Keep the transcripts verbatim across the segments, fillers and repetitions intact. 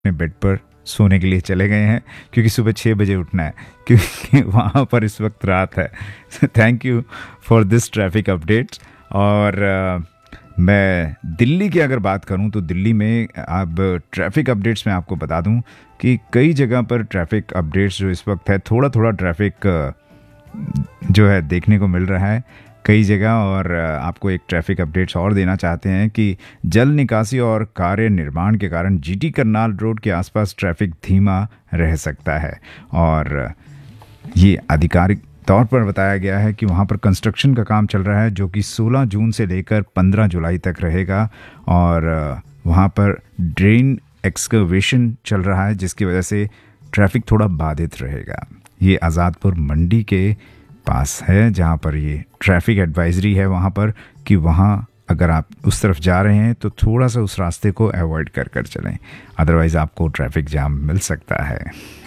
अपने बेड पर सोने के लिए चले गए हैं क्योंकि सुबह छः बजे उठना है, क्योंकि वहाँ पर इस वक्त रात है। Thank you for this traffic updates. और uh, मैं दिल्ली की अगर बात करूं तो दिल्ली में अब ट्रैफिक अपडेट्स में आपको बता दूं कि कई जगह पर ट्रैफिक अपडेट्स जो इस वक्त है, थोड़ा थोड़ा ट्रैफिक जो है देखने को मिल रहा है कई जगह। और आपको एक ट्रैफिक अपडेट्स और देना चाहते हैं कि जल निकासी और कार्य निर्माण के कारण जीटी करनाल रोड के आसपास ट्रैफिक धीमा रह सकता है। और ये आधिकारिक तौर पर बताया गया है कि वहाँ पर कंस्ट्रक्शन का काम चल रहा है जो कि सोलह जून से लेकर पंद्रह जुलाई तक रहेगा। और वहाँ पर ड्रेन एक्सकवेशन चल रहा है जिसकी वजह से ट्रैफिक थोड़ा बाधित रहेगा। ये आज़ादपुर मंडी के पास है जहाँ पर ये ट्रैफिक एडवाइजरी है वहाँ पर कि वहाँ अगर आप उस तरफ जा रहे हैं तो थोड़ा सा उस रास्ते को अवॉइड कर कर चलें, अदरवाइज़ आपको ट्रैफिक जाम मिल सकता है।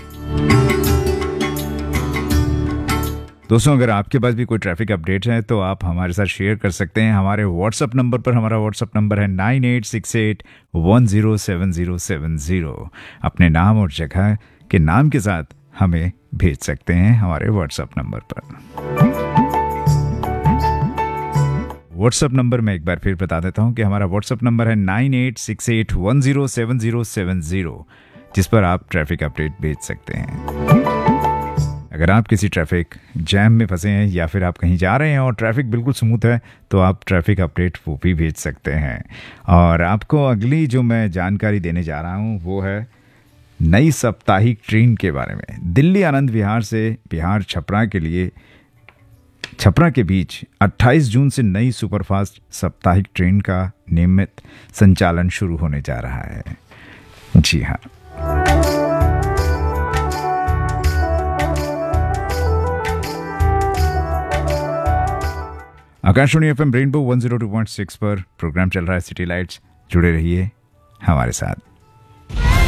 दोस्तों, अगर आपके पास भी कोई ट्रैफिक अपडेट है तो आप हमारे साथ शेयर कर सकते हैं हमारे व्हाट्सअप नंबर पर। हमारा व्हाट्सअप नंबर है nine eight six eight one zero seven zero seven zero. अपने नाम और जगह के नाम के साथ हमें भेज सकते हैं हमारे व्हाट्सएप नंबर पर। व्हाट्सएप नंबर मैं एक बार फिर बता देता हूं कि हमारा व्हाट्सएप नंबर है nine eight six eight one zero seven zero seven zero, जिस पर आप ट्रैफिक अपडेट भेज सकते हैं। अगर आप किसी ट्रैफिक जैम में फंसे हैं या फिर आप कहीं जा रहे हैं और ट्रैफिक बिल्कुल स्मूथ है तो आप ट्रैफिक अपडेट वो भी भेज सकते हैं। और आपको अगली जो मैं जानकारी देने जा रहा हूँ वो है नई साप्ताहिक ट्रेन के बारे में। दिल्ली आनंद विहार से बिहार छपरा के लिए छपरा के बीच अट्ठाईस जून से नई सुपरफास्ट साप्ताहिक ट्रेन का नियमित संचालन शुरू होने जा रहा है। जी हाँ, Akashvani FM rainbow one zero two point six पर प्रोग्राम चल रहा है सिटी लाइट्स। जुड़े रहिए हमारे साथ।